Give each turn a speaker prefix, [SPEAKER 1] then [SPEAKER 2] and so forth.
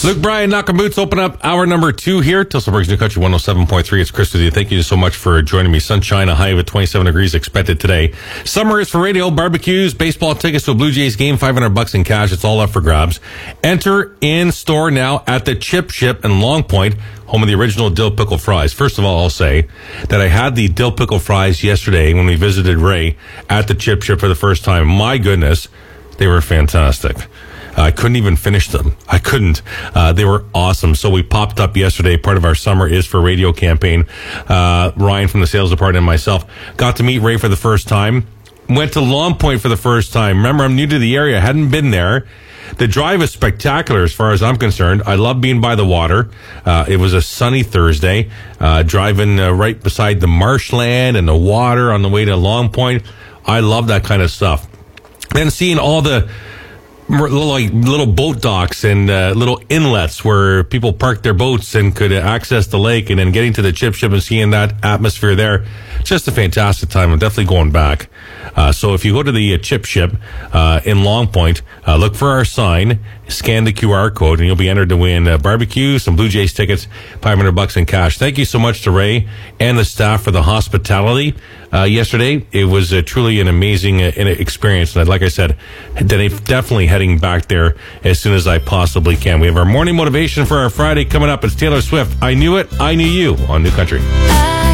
[SPEAKER 1] Luke Bryan, Knockin' Boots, open up hour number 2 here. Tillsonburg's New Country 107.3. It's Chris with you. Thank you so much for joining me. Sunshine, a high of 27 degrees expected today. Summer is for radio, barbecues, baseball tickets to a Blue Jays game, $500 in cash. It's all up for grabs. Enter in store now at the Chip Ship in Long Point, home of the original dill pickle fries. First of all, I'll say that I had the dill pickle fries yesterday when we visited Ray at the Chip Ship for the first time. My goodness, they were fantastic. I couldn't even finish them. I couldn't. They were awesome. So we popped up yesterday. Part of our Summer is for Radio campaign. Ryan from the sales department and myself got to meet Ray for the first time. Went to Long Point for the first time. Remember, I'm new to the area. Hadn't been there. The drive is spectacular as far as I'm concerned. I love being by the water. It was a sunny Thursday. Driving right beside the marshland and the water on the way to Long Point. I love that kind of stuff. Then seeing all the little boat docks and little inlets where people parked their boats and could access the lake, and then getting to the Chip Ship and seeing that atmosphere there. Just a fantastic time. I'm definitely going back. So if you go to the Chip Ship in Long Point, look for our sign, scan the QR code, and you'll be entered to win barbecue, some Blue Jays tickets, $500 in cash. Thank you so much to Ray and the staff for the hospitality yesterday. It was truly an amazing experience. And like I said, definitely heading back there as soon as I possibly can. We have our morning motivation for our Friday coming up. It's Taylor Swift. I Knew It, I Knew You on New Country.